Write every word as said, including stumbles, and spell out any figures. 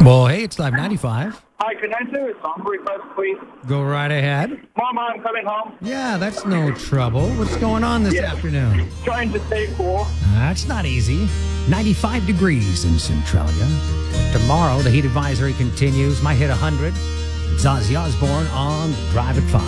Well, hey, it's Live ninety-five. Hi, can I do a song request, please? Go right ahead. Mama, I'm coming home. Yeah, that's no trouble. What's going on this Yeah. afternoon? Trying to stay cool. That's not easy. ninety-five degrees in Centralia. Tomorrow, the heat advisory continues. Might hit one hundred. It's Ozzy Osbourne on Drive at five.